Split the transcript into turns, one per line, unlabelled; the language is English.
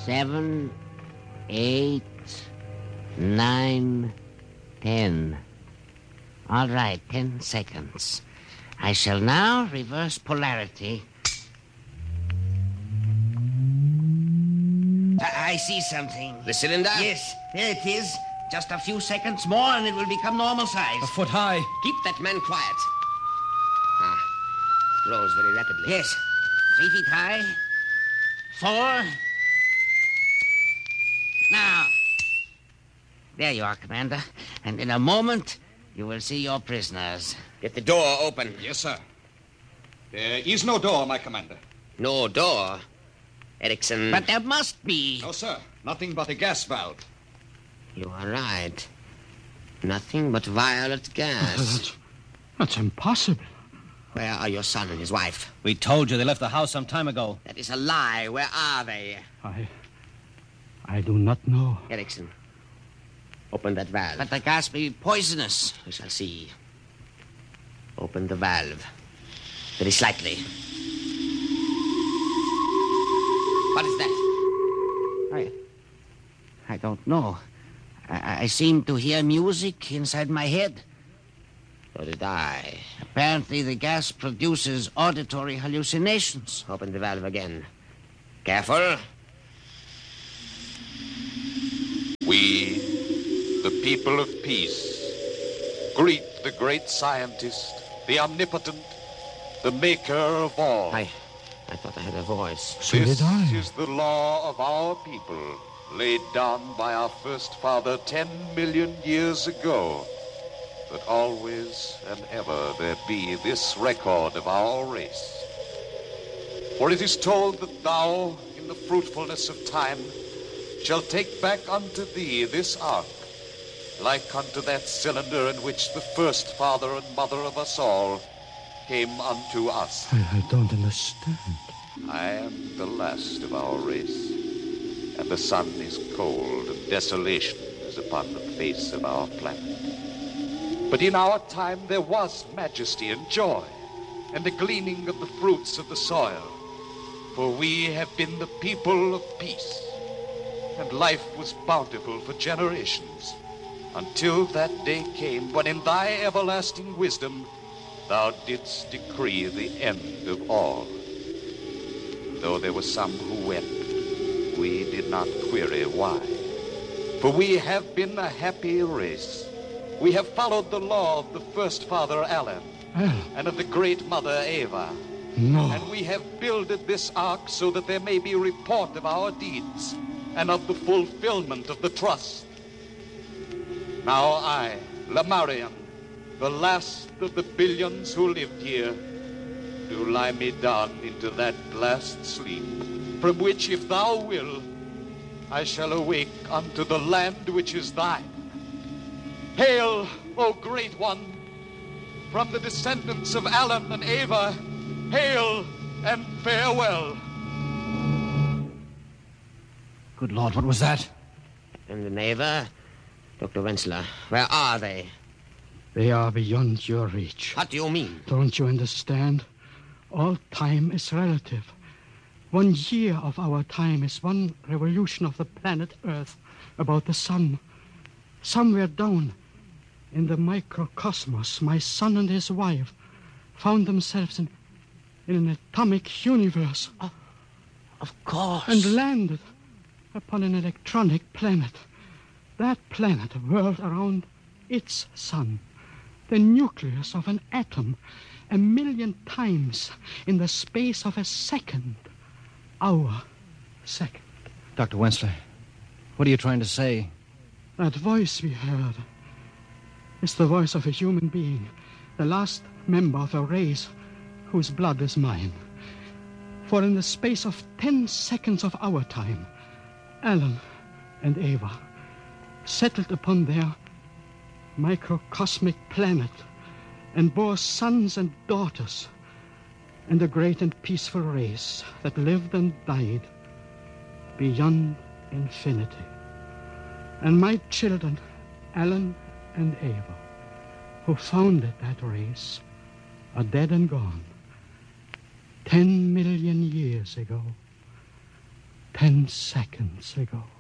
7, 8, 9, 10. All right, 10 seconds. I shall now reverse polarity. I see something.
The cylinder?
Yes, there it is. Just a few seconds more and it will become normal size.
A foot high.
Keep that man quiet. It grows very rapidly.
Yes, 3 feet high. 4. Now. There you are, Commander. And in a moment, you will see your prisoners.
Get the door open.
Yes, sir. There is no door, my commander.
No door? Erickson.
But there must be.
No, sir. Nothing but a gas valve.
You are right. Nothing but violet gas.
That's impossible.
Where are your son and his wife?
We told you they left the house some time ago.
That is a lie. Where are they?
I do not know.
Erickson, open that valve.
But the gas may be poisonous.
We shall see. Open the valve. Very slightly. What is that?
I don't know. I seem to hear music inside my head.
So did I.
Apparently the gas produces auditory hallucinations.
Open the valve again. Careful.
We, the people of peace, greet the great scientist, the omnipotent, the maker of all.
I thought I had a voice.
So
This
did I.
is the law of our people, laid down by our first father 10 million years ago. That always and ever there be this record of our race. For it is told that thou, in the fruitfulness of time, shalt take back unto thee this ark, like unto that cylinder in which the first father and mother of us all came unto us.
I don't understand.
I am the last of our race, and the sun is cold, and desolation is upon the face of our planet. But in our time there was majesty and joy, and the gleaning of the fruits of the soil. For we have been the people of peace, and life was bountiful for generations, until that day came when in thy everlasting wisdom thou didst decree the end of all. Though there were some who wept, we did not query why. For we have been a happy race. We have followed the law of the first father Alan, and of the great mother Eva.
No.
And we have builded this ark so that there may be report of our deeds and of the fulfillment of the trust. Now I, Lamarian, the last of the billions who lived here, do lie me down into that last sleep, from which, if thou will, I shall awake unto the land which is thine. Hail, O great one, from the descendants of Alan and Eva, hail and farewell.
Good Lord, what was that?
And the neighbor, Dr. Wenzler, where are they?
They are beyond your reach.
What do you mean?
Don't you understand? All time is relative. 1 year of our time is one revolution of the planet Earth about the sun. Somewhere down in the microcosmos, my son and his wife found themselves in an atomic universe.
Of course.
And landed upon an electronic planet. That planet whirled around its sun, the nucleus of an atom, 1,000,000 times in the space of a second. Our second.
Dr. Wenzler, what are you trying to say?
That voice we heard is the voice of a human being, the last member of a race whose blood is mine. For in the space of 10 seconds of our time, Alan and Eva settled upon their microcosmic planet and bore sons and daughters, and a great and peaceful race that lived and died beyond infinity. And my children, Alan and Eva, who founded that race, are dead and gone 10 million years ago. 10 seconds ago.